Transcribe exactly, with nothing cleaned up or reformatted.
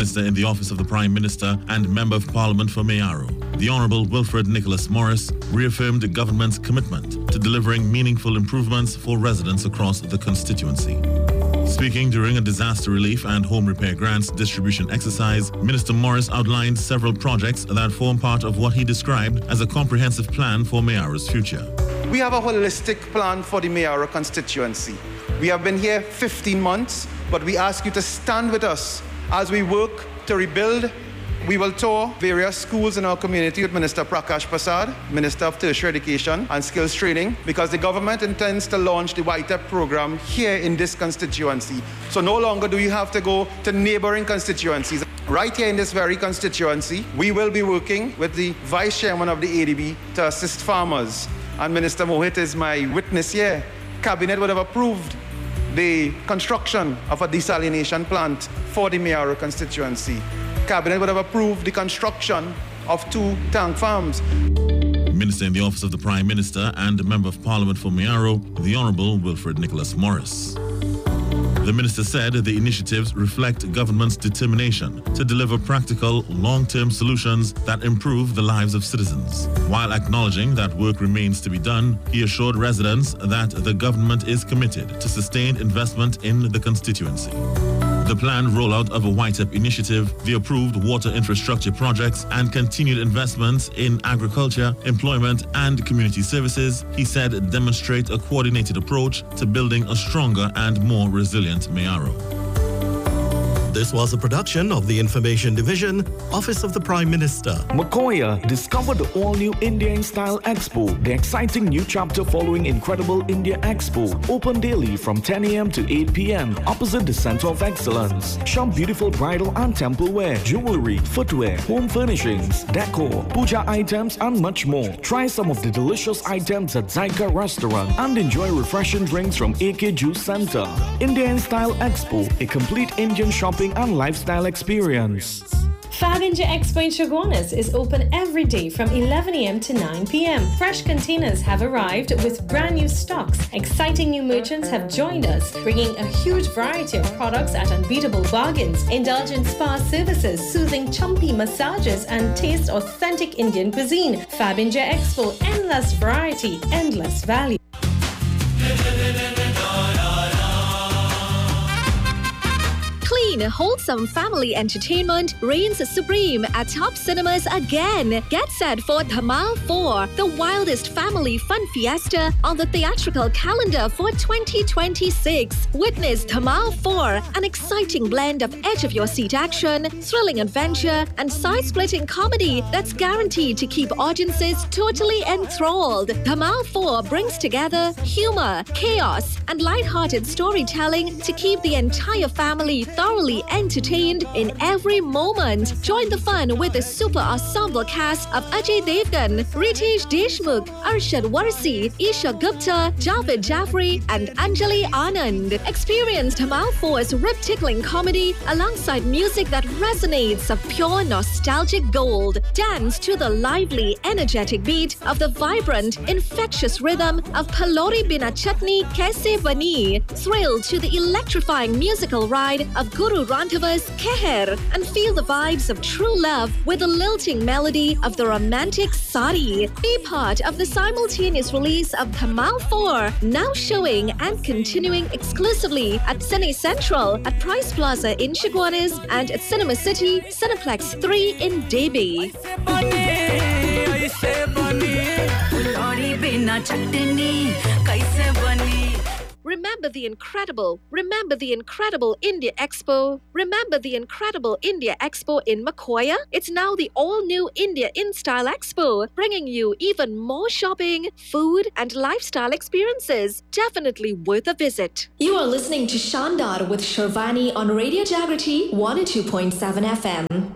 Minister in the Office of the Prime Minister and Member of Parliament for Mayaro, the Honourable Wilfred Nicholas Morris, reaffirmed the government's commitment to delivering meaningful improvements for residents across the constituency. Speaking during a disaster relief and home repair grants distribution exercise, Minister Morris outlined several projects that form part of what he described as a comprehensive plan for Mayaro's future. We have a holistic plan for the Mayaro constituency. We have been here fifteen months, but we ask you to stand with us as we work to rebuild. We will tour various schools in our community with Minister Prakash Prasad, Minister of Tertiary Education and Skills Training, because the government intends to launch the Y T E P program here in this constituency. So no longer do you have to go to neighboring constituencies. Right here in this very constituency, we will be working with the Vice Chairman of the A D B to assist farmers. And Minister Mohit is my witness here. Cabinet would have approved the construction of a desalination plant for the Mayaro constituency. Cabinet would have approved the construction of two tank farms. Minister in the Office of the Prime Minister and Member of Parliament for Mayaro, the Honourable Wilfred Nicholas Morris. The minister said the initiatives reflect government's determination to deliver practical, long-term solutions that improve the lives of citizens. While acknowledging that work remains to be done, he assured residents that the government is committed to sustained investment in the constituency. The planned rollout of a Y T E P initiative, the approved water infrastructure projects, and continued investments in agriculture, employment, and community services, he said, demonstrate a coordinated approach to building a stronger and more resilient Mayaro. This was a production of the Information Division, Office of the Prime Minister. Makoya, discover the all-new India in Style Expo, the exciting new chapter following Incredible India Expo. Open daily from ten a m to eight p m opposite the Center of Excellence. Shop beautiful bridal and temple wear, jewelry, footwear, home furnishings, decor, puja items, and much more. Try some of the delicious items at Zyka Restaurant and enjoy refreshing drinks from A K Juice Center. India in Style Expo, a complete Indian shopping and lifestyle experience. Fab India Expo in Chaguanas is open every day from eleven a m to nine p m Fresh containers have arrived with brand new stocks. Exciting new merchants have joined us, bringing a huge variety of products at unbeatable bargains. Indulge in spa services, soothing chumpy massages, and taste authentic Indian cuisine. Fab India Expo, endless variety, endless value. Clean, wholesome family entertainment reigns supreme at Top Cinemas again. Get set for Dhamal four, the wildest family fun fiesta on the theatrical calendar for twenty twenty-six. Witness Dhamal four, an exciting blend of edge-of-your-seat action, thrilling adventure, and side-splitting comedy that's guaranteed to keep audiences totally enthralled. Dhamal four brings together humor, chaos, and light-hearted storytelling to keep the entire family thoroughly entertained in every moment. Join the fun with the super ensemble cast of Ajay Devgan, Ritesh Deshmukh, Arshad Warsi, Isha Gupta, Javed Jaffrey, and Anjali Anand. Experience Dhamal four's rib-tickling comedy alongside music that resonates of pure nostalgic gold. Dance to the lively, energetic beat of the vibrant, infectious rhythm of Palori Bina Chutney Kaise Bani. Thrill to the electrifying musical ride of Guru Randhava's Keher, and feel the vibes of true love with the lilting melody of the romantic Sari. Be part of the simultaneous release of Dhamal four, now showing and continuing exclusively at Cine Central, at Price Plaza in Chaguanas, and at Cinema City, Cineplex three in Debi. Remember the incredible, remember the incredible India Expo. Remember the incredible India Expo in Makoya? It's now the all-new India in Style Expo, bringing you even more shopping, food, and lifestyle experiences. Definitely worth a visit. You are listening to Shandar with Sharvani on Radio Jagriti one oh two point seven F M.